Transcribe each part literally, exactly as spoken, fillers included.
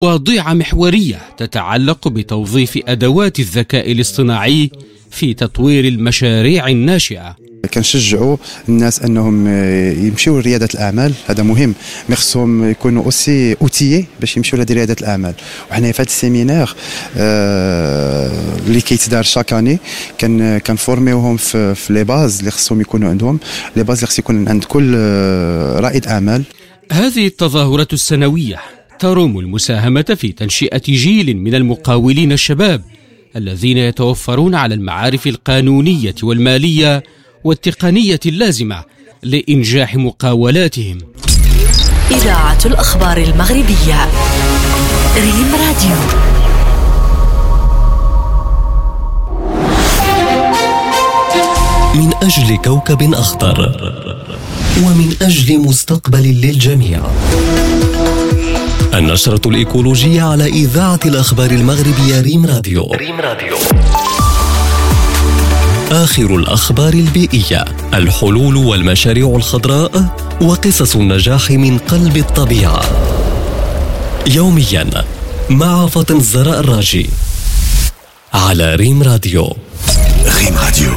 مواضيع محورية تتعلق بتوظيف أدوات الذكاء الاصطناعي في تطوير المشاريع الناشئة. كنشجعوا الناس انهم يمشيو لرياده الاعمال، هذا مهم، مي خصهم يكونوا اوسي اوتيي باش يمشيو لهذه رياده الاعمال. وحنا في هذا السيمينار اللي كيتدار شاك اني كان كنفورميوهم في في لي باز اللي خصهم يكونوا عندهم، لي باز اللي خص يكون عند كل رائد اعمال. هذه التظاهرة السنوية تروم المساهمة في تنشئة جيل من المقاولين الشباب الذين يتوفرون على المعارف القانونية والمالية والتقنية اللازمة لإنجاح مقاولاتهم. إذاعة الأخبار المغربية، ريم راديو. من أجل كوكب أخضر ومن أجل مستقبل للجميع. النشرة الإيكولوجية على إذاعة الأخبار المغربية ريم راديو. ريم راديو. آخر الأخبار البيئية، الحلول والمشاريع الخضراء وقصص النجاح من قلب الطبيعة. يوميا مع فاطمة الزهراء الراجي على ريم راديو. ريم راديو.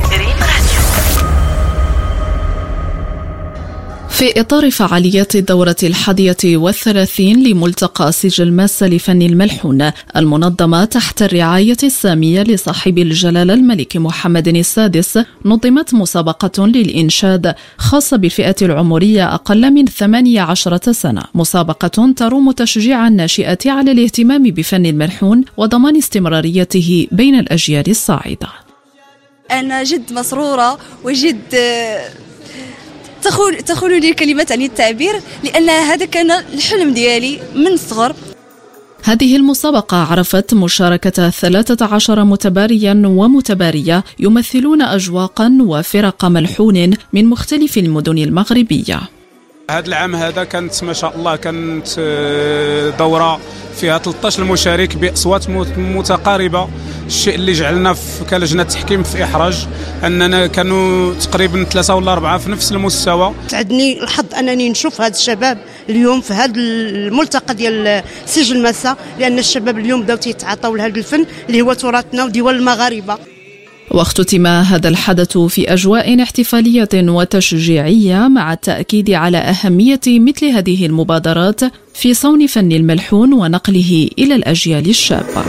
في إطار فعاليات الدورة الحادية والثلاثين لملتقى سجل ماسة لفن الملحون المنظمة تحت الرعاية السامية لصاحب الجلالة الملك محمد السادس، نظمت مسابقة للإنشاد خاصة بالفئة العمرية أقل من ثمانية عشرة سنة، مسابقة تروم تشجيع الناشئة على الاهتمام بفن الملحون وضمان استمراريته بين الأجيال الصاعدة. أنا جد مسرورة وجد تخول تخول لي كلمات عن التعبير، لأن هذا كان الحلم ديالي من الصغر. هذه المسابقة عرفت مشاركة ثلاثة عشر متباريا ومتبارية يمثلون أجواقا وفرق ملحون من مختلف المدن المغربية. هذا العام هذا كانت ما شاء الله كانت دورة فيها ثلاثة عشر مشارك بأصوات متقاربة، الشيء اللي جعلنا كلجنة تحكيم في إحراج أننا كانوا تقريبا ثلاثة ولا أربعة في نفس المستوى. سعدني الحظ أنني نشوف هذا الشباب اليوم في هذا الملتقى ديال سجل ماسة، لأن الشباب اليوم بداو يتعاطوا لهذا الفن اللي هو تراثنا وديوال المغاربة. واختتم هذا الحدث في أجواء احتفالية وتشجيعية، مع التأكيد على أهمية مثل هذه المبادرات في صون فن الملحون ونقله إلى الأجيال الشابة.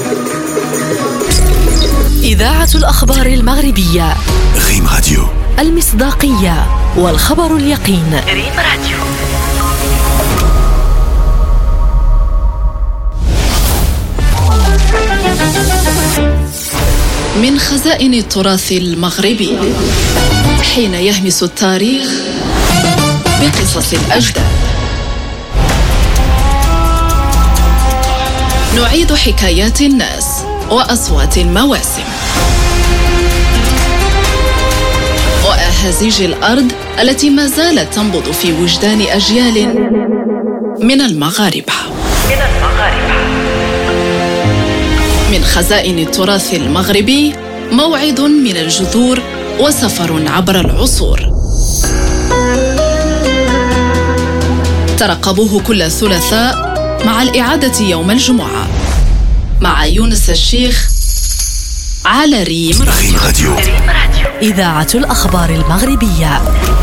إذاعة الأخبار المغربية، ريم راديو. المصداقية والخبر اليقين. ريم راديو. من خزائن التراث المغربي، حين يهمس التاريخ بقصص الأجداد، نعيد حكايات الناس وأصوات المواسم وأهازيج الأرض التي ما زالت تنبض في وجدان أجيال من المغاربة. من المغاربة. من خزائن التراث المغربي، موعد من الجذور وسفر عبر العصور. ترقبوه كل ثلاثاء مع الإعادة يوم الجمعة مع يونس الشيخ على ريم راديو. إذاعة الأخبار المغربية.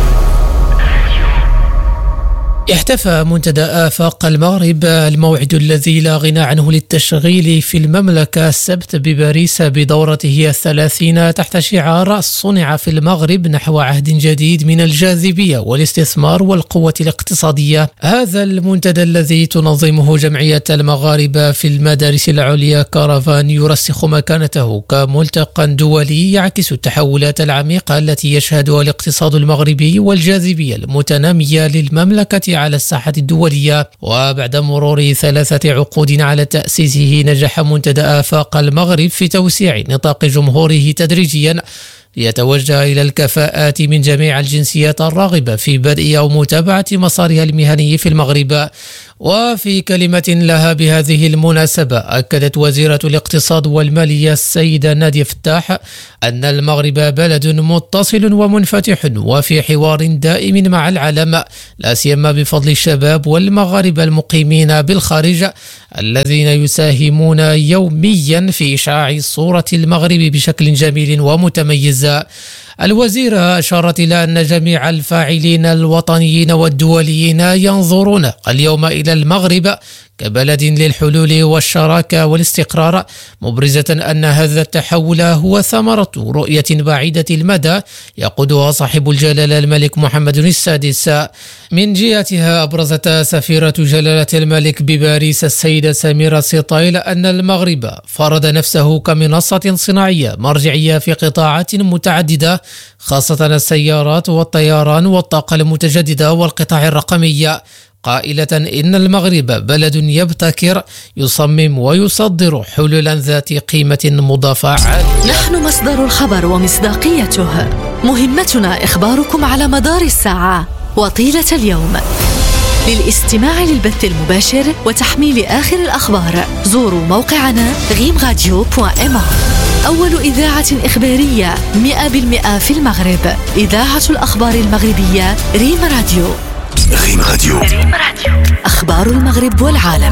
احتفى منتدى آفاق المغرب، الموعد الذي لا غنى عنه للتشغيل في المملكة، السبت بباريس بدورته الثلاثين تحت شعار صنع في المغرب نحو عهد جديد من الجاذبية والاستثمار والقوة الاقتصادية. هذا المنتدى الذي تنظمه جمعية المغاربة في المدارس العليا كارفان يرسخ مكانته كملتقى دولي يعكس التحولات العميقة التي يشهدها الاقتصاد المغربي والجاذبية المتنامية للمملكة على الساحة الدولية. وبعد مرور ثلاثة عقود على تأسيسه، نجح منتدى آفاق المغرب في توسيع نطاق جمهوره تدريجيا ليتوجه إلى الكفاءات من جميع الجنسيات الراغبة في بدء أو متابعة مسارها المهني في المغرب. وفي كلمة لها بهذه المناسبة أكدت وزيرة الاقتصاد والمالية السيدة نادية فتاح أن المغرب بلد متصل ومنفتح وفي حوار دائم مع العالم، لا سيما بفضل الشباب والمغاربة المقيمين بالخارج الذين يساهمون يوميا في إشعاع صورة المغرب بشكل جميل ومتميز. الوزيرة أشارت إلى أن جميع الفاعلين الوطنيين والدوليين ينظرون اليوم إلى المغرب كبلد للحلول والشراكة والاستقرار، مبرزة أن هذا التحول هو ثمرة رؤية بعيدة المدى يقودها صاحب الجلالة الملك محمد السادس. من جهتها أبرزت سفيرة جلالة الملك بباريس السيدة سميرة سيطايل أن المغرب فرض نفسه كمنصة صناعية مرجعية في قطاعات متعددة، خاصة السيارات والطيران والطاقة المتجددة والقطاع الرقمي، قائلة إن المغرب بلد يبتكر، يصمم ويصدر حلولا ذات قيمة مضافة عالية. نحن مصدر الخبر ومصداقيته، مهمتنا إخباركم على مدار الساعة وطيلة اليوم. للاستماع للبث المباشر وتحميل آخر الأخبار زوروا موقعنا غيم راديو دوت إم. أول إذاعة إخبارية مئة بالمئة في المغرب، إذاعة الأخبار المغربية ريم راديو. ريم راديو. أخبار المغرب والعالم.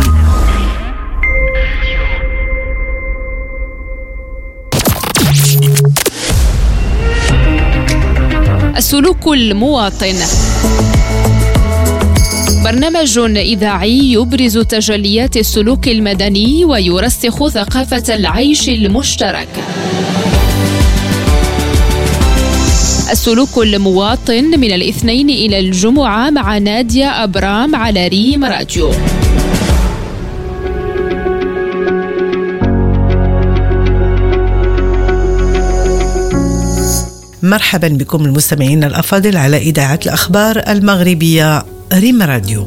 السلوك المواطن، برنامج إذاعي يبرز تجليات السلوك المدني ويرسخ ثقافة العيش المشترك. السلوك المواطن من الاثنين إلى الجمعة مع نادية أبرام على ريم راديو. مرحبا بكم المستمعين الأفاضل على إذاعة الأخبار المغربية ريم راديو.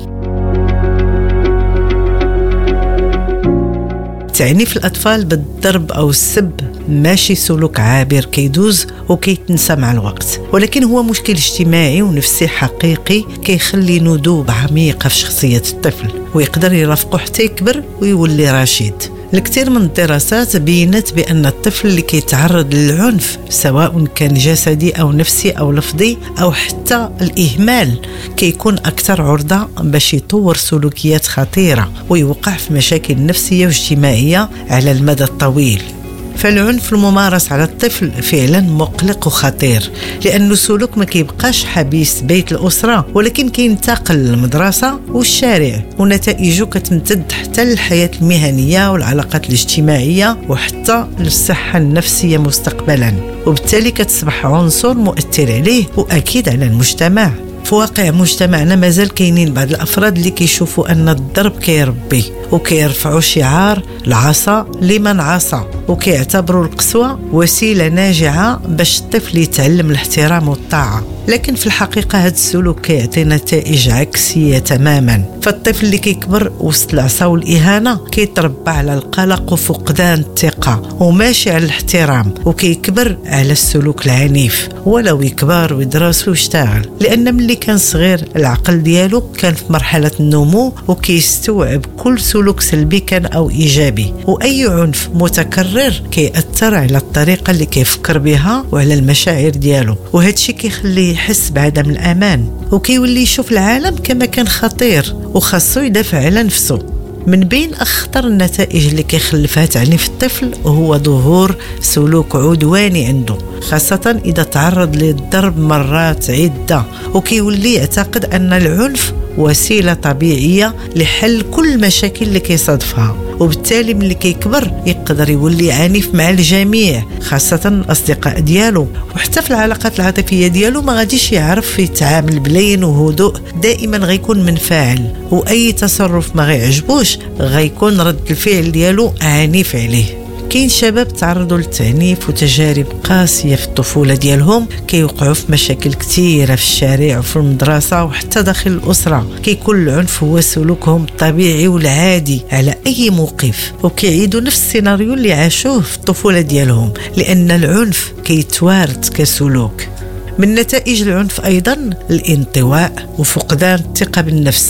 تعنيف الأطفال بالضرب أو السب ماشي سلوك عابر كيدوز وكيتنسى مع الوقت، ولكن هو مشكل اجتماعي ونفسي حقيقي كيخلي ندوب عميقة في شخصية الطفل ويقدر يرافقه حتى يكبر ويولي رشيد. الكثير من الدراسات بينت بأن الطفل اللي كيتعرض للعنف سواء كان جسدي أو نفسي أو لفظي أو حتى الإهمال كيكون أكثر عرضة باش يطور سلوكيات خطيرة ويوقع في مشاكل نفسية واجتماعية على المدى الطويل. فالعنف الممارس على الطفل فعلا مقلق وخطير، لأنه سلوك ما كيبقاش حبيس بيت الأسرة ولكن كينتقل للمدرسة والشارع، ونتائجه كتمتد حتى للحياة المهنية والعلاقات الاجتماعية وحتى للصحة النفسية مستقبلا، وبالتالي كتصبح عنصر مؤثر عليه وأكيد على المجتمع. في واقع مجتمعنا مازال كاينين بعض الأفراد اللي كيشوفوا أن الضرب كيربي وكيرفعوا شعار العصا لمن عصى، وكيعتبروا القسوة وسيلة ناجعة باش الطفل يتعلم الاحترام والطاعة. لكن في الحقيقة هذا السلوك كيعطي نتائج عكسية تماما. فالطفل اللي كيكبر وسط العصا والإهانة كيتربى على القلق وفقدان الثقة وماشي على الاحترام، وكيكبر على السلوك العنيف ولو يكبر ويدرس ويشتغل، لأن ملي كان صغير العقل ديالو كان في مرحلة النمو وكيستوعب كل سلوك سلبي كان أو إيجابي، وأي عنف متكرر كيأثر على الطريقة اللي كيفكر بها وعلى المشاعر ديالو، وهذا الشيء كيخليه يحس بعدم الأمان وكيولي يشوف العالم كما كان خطير وخاصو يدافع على نفسه. من بين أخطر النتائج اللي كيخلفها تعنيف الطفل هو ظهور سلوك عدواني عنده، خاصة إذا تعرض للضرب مرات عدة، وكيولي يعتقد أن العنف وسيلة طبيعية لحل كل المشاكل اللي كيصادفها، وبالتالي ملي كيكبر يقدر يولي عنيف مع الجميع خاصة الأصدقاء ديالو، وحتى في العلاقات العاطفية ديالو ما غاديش يعرف يتعامل بلين وهدوء، دائما غيكون منفعل، وأي تصرف ما غيعجبوش غيكون رد الفعل ديالو عنيف عليه. كاين شباب تعرضوا للتعنيف وتجارب قاسية في الطفولة ديالهم، كيوقعوا في مشاكل كثيرة في الشارع وفي المدرسة وحتى داخل الأسرة. كيكون العنف هو سلوكهم الطبيعي والعادي على أي موقف، وكيعيدوا نفس السيناريو اللي عاشوه في الطفولة ديالهم، لأن العنف كيتوارث كسلوك. من نتائج العنف أيضا الانطواء وفقدان الثقة بالنفس.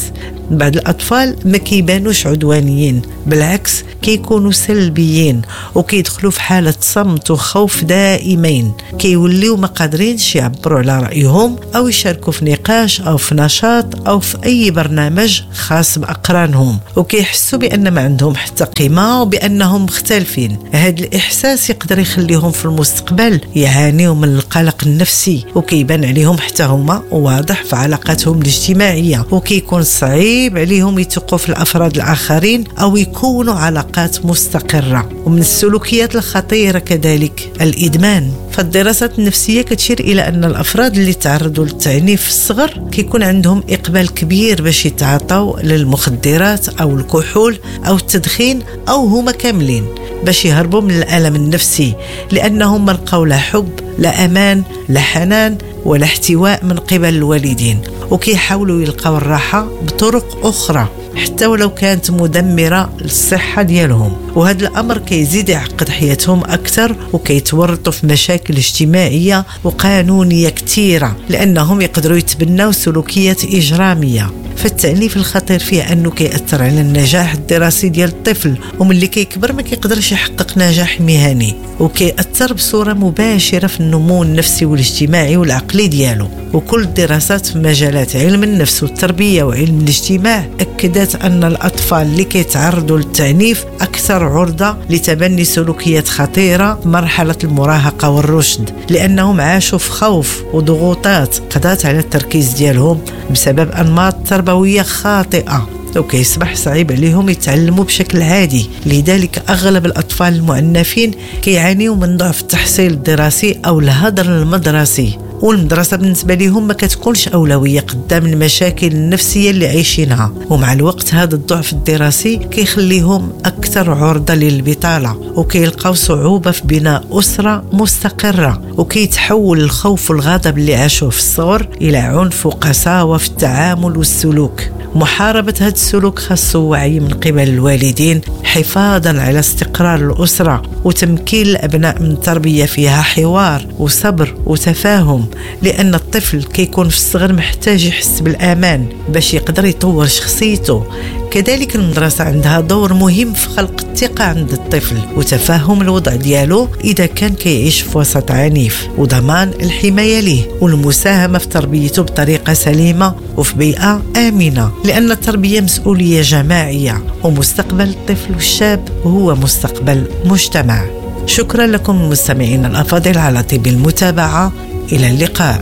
بعض الأطفال ما كيبانوش عدوانيين، بالعكس كيكونوا سلبيين وكيدخلوا في حالة صمت وخوف دائمين، كيوليو ما قادرينش يعبروا على رأيهم أو يشاركوا في نقاش أو في نشاط أو في أي برنامج خاص بأقرانهم، وكيحسوا بأن ما عندهم حتى قيمة وبأنهم مختلفين. هذا الإحساس يقدر يخليهم في المستقبل يعانيوا من القلق النفسي، وكيبان عليهم حتى هما واضح في علاقاتهم الاجتماعية، وكيكون صعيب عليهم يثقوا في الأفراد الآخرين أو يكونوا علاقات مستقرة. ومن السلوكيات الخطيرة كذلك الإدمان. فالدراسات النفسية كتشير إلى أن الأفراد اللي تعرضوا للتعنيف في الصغر كيكون عندهم إقبال كبير باش يتعاطوا للمخدرات أو الكحول أو التدخين أو هما كاملين باش يهربوا من الألم النفسي، لأنهم ما لقاو لا حب لا أمان لا حنان ولا احتواء من قبل الوالدين، وكيحاولوا يلقاو الراحة بطرق أخرى حتى ولو كانت مدمرة للصحة ديالهم. وهذا الأمر كيزيد يعقد حياتهم أكثر، وكيتورطوا في مشاكل اجتماعية وقانونية كثيرة لأنهم يقدروا يتبنوا سلوكيات إجرامية. فالتعنيف الخطير فيه أنه كيأثر على النجاح الدراسي ديال الطفل، وملي كيكبر ما كيقدرش يحقق نجاح مهني، وكيأثر بصورة مباشرة في النمو النفسي والاجتماعي والعقلي ديالو. وكل الدراسات في مجالات علم النفس والتربية وعلم الاجتماع أكدت أن الأطفال اللي كيتعرضوا للتعنيف أكثر عرضة لتبني سلوكيات خطيرة مرحلة المراهقة والرشد، لأنهم عاشوا في خوف وضغوطات قضت على التركيز ديالهم بسبب أنماط تربوية خاطئة، وكيصبح صعيب عليهم يتعلموا بشكل عادي. لذلك أغلب الأطفال المعنفين كيعانيوا من ضعف التحصيل الدراسي أو الهدر المدرسي، والمدرسة بالنسبة لهم ما كتكونش أولوية قدام المشاكل النفسية اللي عايشينها. ومع الوقت هذا الضعف الدراسي كيخليهم أكثر عرضة للبطالة، وكيلقاو صعوبة في بناء أسرة مستقرة، وكيتحول الخوف والغضب اللي عاشوه في الصغر إلى عنف وقساوة في التعامل والسلوك. محاربة هذا السلوك خاصه وعي من قبل الوالدين حفاظا على استقرار الأسرة، وتمكين الأبناء من تربية فيها حوار وصبر وتفاهم، لأن الطفل كيكون في الصغر محتاج يحس بالأمان باش يقدر يطور شخصيته. كذلك المدرسة عندها دور مهم في خلق الثقة عند الطفل وتفهم الوضع ديالو إذا كان كيعيش في وسط عنيف، وضمان الحماية ليه والمساهمة في تربيته بطريقة سليمة وفي بيئة آمنة، لأن التربية مسؤولية جماعية، ومستقبل الطفل والشاب هو مستقبل مجتمع. شكرا لكم مستمعين الأفاضل على طيب المتابعة، إلى اللقاء.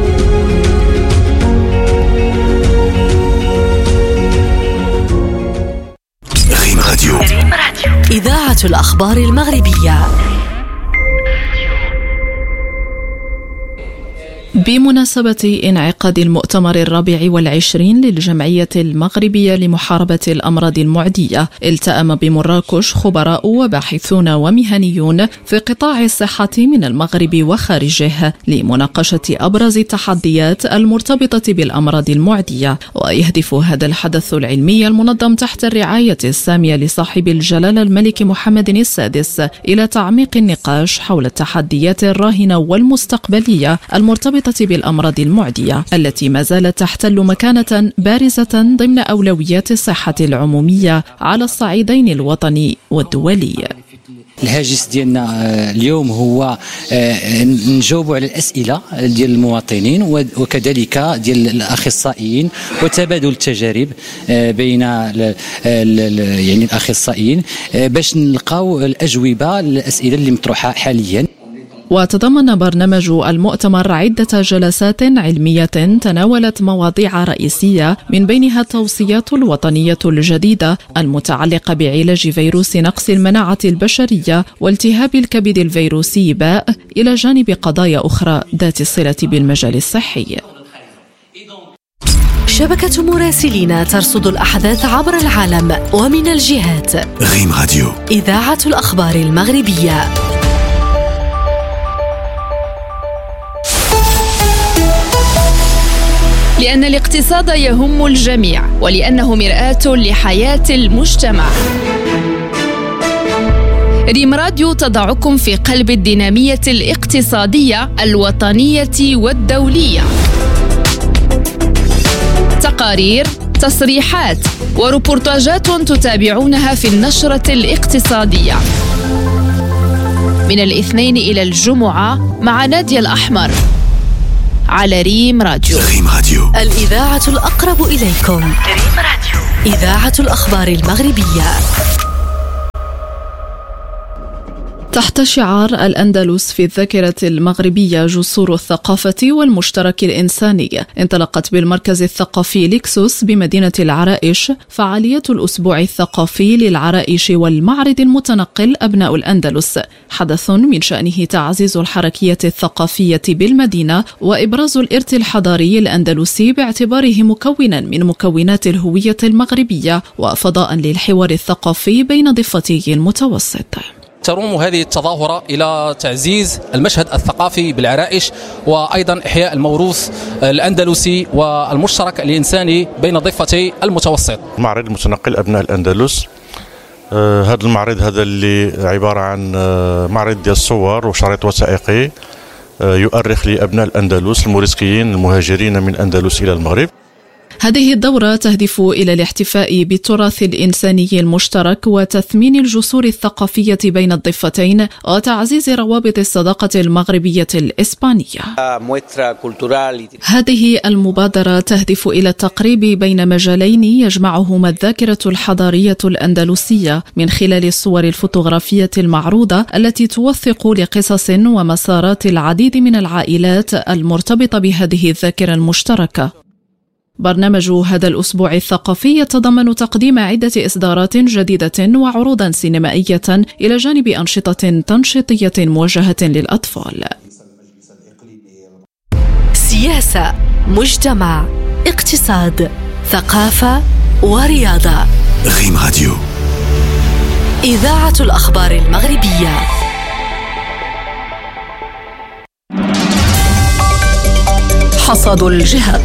ريم راديو، إذاعة الأخبار المغربية. بمناسبة انعقاد المؤتمر الرابع والعشرين للجمعية المغربية لمحاربة الأمراض المعدية، التأم بمراكش خبراء وباحثون ومهنيون في قطاع الصحة من المغرب وخارجه لمناقشة أبرز التحديات المرتبطة بالأمراض المعدية. ويهدف هذا الحدث العلمي المنظم تحت الرعاية السامية لصاحب الجلالة الملك محمد السادس إلى تعميق النقاش حول التحديات الراهنة والمستقبلية المرتبطة بالأمراض المعدية التي ما زالت تحتل مكانة بارزة ضمن أولويات الصحة العمومية على الصعيدين الوطني والدولي. الهاجس ديالنا اليوم هو نجاوبوا على الأسئلة ديال المواطنين وكذلك ديال الأخصائيين، وتبادل التجارب بين يعني الأخصائيين باش نلقاو الأجوبة للأسئلة اللي مطروحة حاليا. وتضمن برنامج المؤتمر عدة جلسات علمية تناولت مواضيع رئيسية، من بينها التوصيات الوطنية الجديدة المتعلقة بعلاج فيروس نقص المناعة البشرية والتهاب الكبد الفيروسي باء، إلى جانب قضايا أخرى ذات الصلة بالمجال الصحي. شبكة مراسلين ترصد الأحداث عبر العالم ومن الجهات. ريم راديو، إذاعة الأخبار المغربية. لأن الاقتصاد يهم الجميع، ولأنه مرآة لحياة المجتمع. ريم راديو تضعكم في قلب الدينامية الاقتصادية الوطنية والدولية. تقارير، تصريحات وروبورتاجات تتابعونها في النشرة الاقتصادية من الاثنين إلى الجمعة مع نادية الأحمر على ريم راديو. ريم راديو، الإذاعة الأقرب إليكم. ريم راديو، إذاعة الأخبار المغربية. تحت شعار الأندلس في الذاكرة المغربية جسور الثقافة والمشترك الإنساني، انطلقت بالمركز الثقافي ليكسوس بمدينة العرائش فعالية الأسبوع الثقافي للعرائش والمعرض المتنقل أبناء الأندلس، حدث من شأنه تعزيز الحركية الثقافية بالمدينة وإبراز الإرث الحضاري الأندلسي باعتباره مكونا من مكونات الهوية المغربية وفضاء للحوار الثقافي بين ضفتي المتوسط. تروم هذه التظاهرة إلى تعزيز المشهد الثقافي بالعرائش وأيضا إحياء الموروث الأندلسي والمشترك الإنساني بين ضفتي المتوسط. معرض متنقل أبناء الأندلس، آه هذا المعرض هذا اللي عبارة عن آه معرض ديال الصور وشريط وثائقي آه يؤرخ لأبناء الأندلس الموريسكيين المهاجرين من الأندلس إلى المغرب. هذه الدورة تهدف إلى الاحتفاء بالتراث الإنساني المشترك وتثمين الجسور الثقافية بين الضفتين وتعزيز روابط الصداقة المغربية الإسبانية. هذه المبادرة تهدف إلى التقريب بين مجالين يجمعهما الذاكرة الحضارية الأندلسية من خلال الصور الفوتوغرافية المعروضة التي توثق لقصص ومسارات العديد من العائلات المرتبطة بهذه الذاكرة المشتركة. برنامج هذا الأسبوع الثقافي يتضمن تقديم عدة إصدارات جديدة وعروضا سينمائية إلى جانب أنشطة تنشيطية موجهة للأطفال. سياسة، مجتمع، اقتصاد، ثقافة ورياضة. ريم راديو، إذاعة الأخبار المغربية. حصاد الجهات،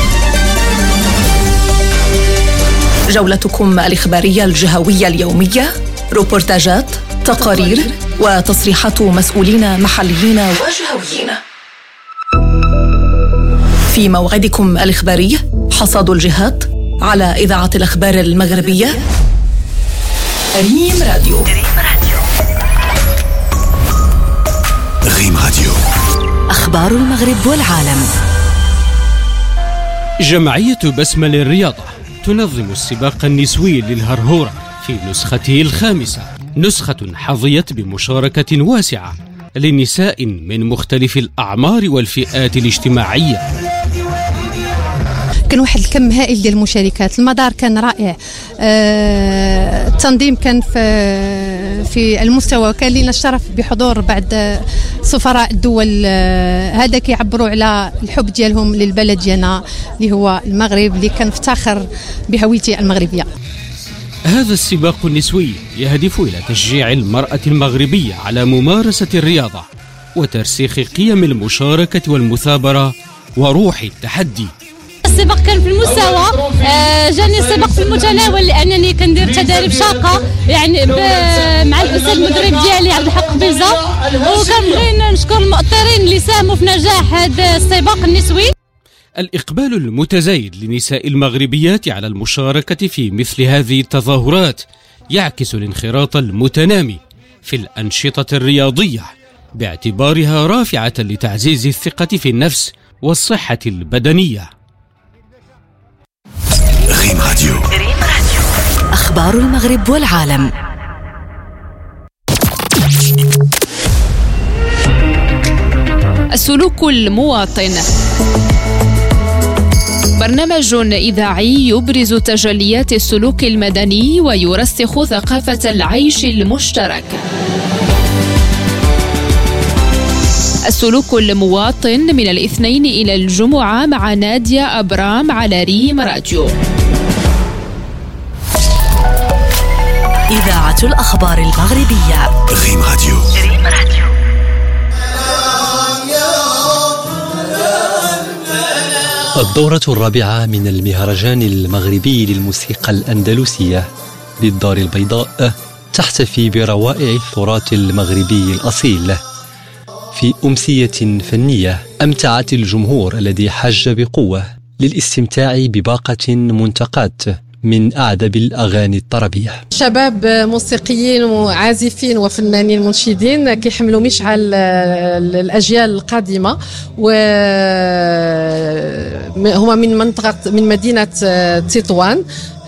جولتكم الإخبارية الجهوية اليومية، روبورتاجات، تقارير وتصريحات مسؤولين محليين وجهويين. في موعدكم الإخباري حصاد الجهات على إذاعة الأخبار المغربية ريم راديو. ريم راديو، أخبار المغرب والعالم. جمعية بسمة للرياضة تنظم السباق النسوي للهرهورة في نسخته الخامسة، نسخة حظيت بمشاركة واسعة لنساء من مختلف الأعمار والفئات الاجتماعية. كان واحد الكم هائل ديال المشاركات، المدار كان رائع، آه، التنظيم كان في في المستوى، كان لنا الشرف بحضور بعض سفراء الدول، آه، هذا كيعبروا على الحب ديالهم للبلد ديالنا اللي هو المغرب، اللي كنفتخر بهويتي المغربية. هذا السباق النسوي يهدف إلى تشجيع المرأة المغربية على ممارسة الرياضة وترسيخ قيم المشاركة والمثابرة وروح التحدي. السباق كان في المستوى، آه جاني السباق في المتناول لانني كندير تدريب شاقه يعني مع الاستاذ المدرب ديالي عبد الحق بيزا، وكنبغي نشكر المؤطرين اللي ساهموا في نجاح هذا السباق النسوي. الإقبال المتزايد لنساء المغربيات على المشاركة في مثل هذه التظاهرات يعكس الانخراط المتنامي في الأنشطة الرياضية باعتبارها رافعة لتعزيز الثقة في النفس والصحة البدنية. ريم راديو، أخبار المغرب والعالم. السلوك المواطن، برنامج إذاعي يبرز تجليات السلوك المدني ويرسخ ثقافة العيش المشترك. السلوك المواطن من الاثنين إلى الجمعة مع نادية أبرام على ريم راديو. إذاعة الأخبار المغربية ريم راديو. ريم راديو. الدورة الرابعة من المهرجان المغربي للموسيقى الأندلسية بالدار البيضاء تحتفي بروائع التراث المغربي الأصيل في أمسية فنية أمتعت الجمهور الذي حج بقوة للاستمتاع بباقة منتقات من أعذب الأغاني الطربية. شباب موسيقيين وعازفين وفنانين منشدين كيحملوا مشعل الأجيال القادمة، وهما من منطقة من مدينة تطوان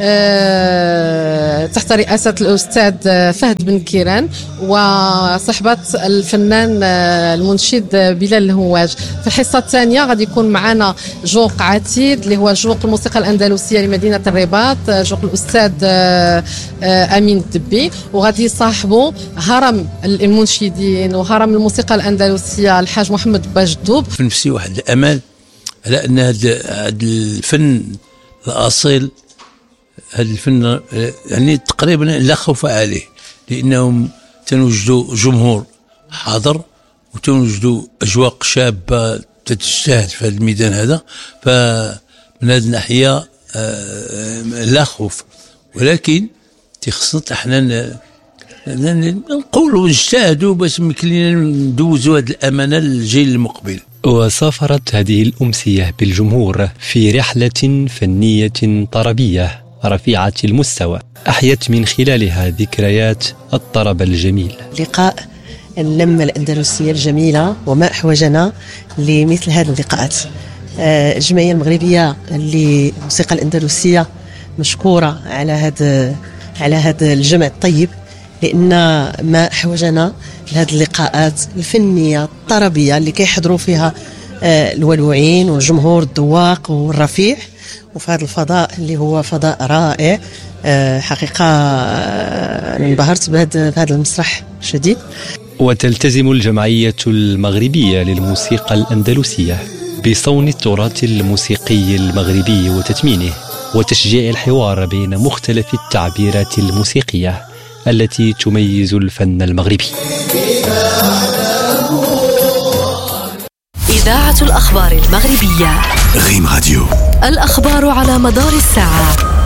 تحت رئاسة الأستاذ فهد بن كيران وصحبة الفنان المنشد بلال الهواج. في الحصة الثانية غادي يكون معنا جوق عتيد اللي هو جوق الموسيقى الأندلسية لمدينة الرباط، جوق الأستاذ أمين الدبي، وغادي يصاحبوا هرم المنشدين وهرم الموسيقى الأندلسية الحاج محمد باجدوب. في نفسي واحد الأمل على أن هذا الفن الأصيل، هذا الفن يعني تقريبا لا خوف عليه، لأنهم تنوجدوا جمهور حاضر وتنوجدوا أجواق شابة تتجتهد في هذا الميدان هذا، فمن هذه الناحية لا خوف، ولكن تخصنا احنا نقولوا ونجتهدوا باش يمكن ندوزوا هذه الأمانة للجيل المقبل. وسافرت هذه الأمسية بالجمهور في رحلة فنية طربية رفيعة المستوى، أحيت من خلالها ذكريات الطرب الجميل. لقاء اللمة الأندلسية الجميلة، وما أحوجنا لمثل هذه اللقاءات. الجمعية المغربية للموسيقى الأندلسية مشكورة على هذا على هذا الجمع الطيب، لأن ما أحوجنا لهذه اللقاءات الفنية الطربية اللي كيحضروا فيها الولوعين والجمهور الذواق والرفيع، وفي هذا الفضاء اللي هو فضاء رائع. حقيقة انبهرت بهذا المسرح شديد. وتلتزم الجمعية المغربية للموسيقى الأندلسية بصون التراث الموسيقي المغربي وتثمينه، وتشجيع الحوار بين مختلف التعبيرات الموسيقية التي تميز الفن المغربي. إذاعة الأخبار المغربية، ريم راديو، الأخبار على مدار الساعة.